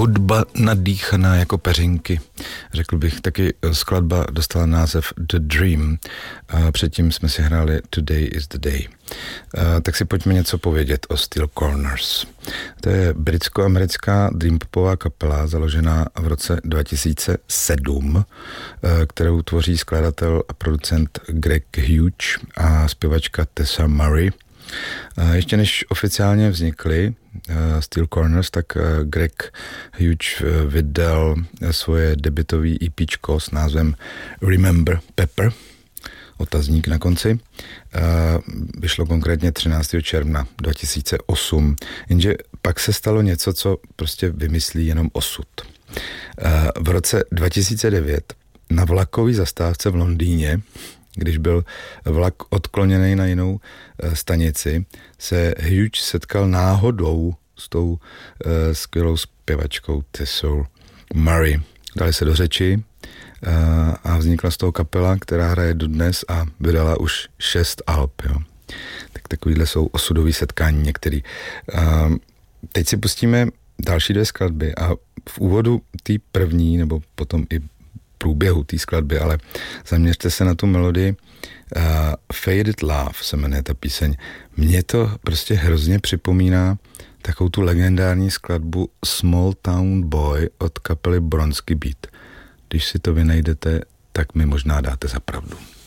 hudba nadýchaná jako peřinky. Řekl bych, taky skladba dostala název The Dream. A předtím jsme si hráli Today is the Day. Tak si pojďme něco povědět o Steel Corners. To je britsko-americká dreampopová kapela, založená v roce 2007, kterou tvoří skladatel a producent Greg Hughes a zpěvačka Tessa Murray. Ještě než oficiálně vznikly Steel Corners, tak Greg Hughes vydal svoje debutový EPčko s názvem Remember Pepper, otazník na konci. Vyšlo konkrétně 13. června 2008, jenže pak se stalo něco, co prostě vymyslí jenom osud. V roce 2009 na vlakové zastávce v Londýně, když byl vlak odkloněný na jinou stanici, se Hughes setkal náhodou s tou skvělou zpěvačkou Tessou Murray. Dali se do řeči a vznikla z toho kapela, která hraje dodnes a vydala už 6 alb. Jo. Tak takovýhle jsou osudový setkání některý. Teď si pustíme další 2 skladby a v úvodu té první, nebo potom i průběhu té skladby, ale zaměřte se na tu melodii. Faded Love se jmenuje ta píseň. Mně to prostě hrozně připomíná takovou tu legendární skladbu Small Town Boy od kapely Bronski Beat. Když si to vy najdete, tak mi možná dáte za pravdu.